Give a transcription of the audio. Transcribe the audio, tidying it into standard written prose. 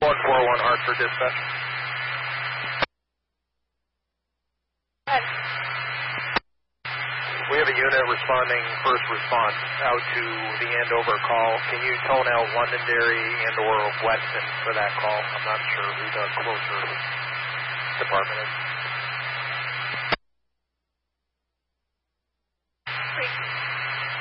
141 Hartford dispatch. We have a unit responding first response out to the Andover call. Can you tone out Londonderry and or Weston for that call? I'm not sure who the closer department is.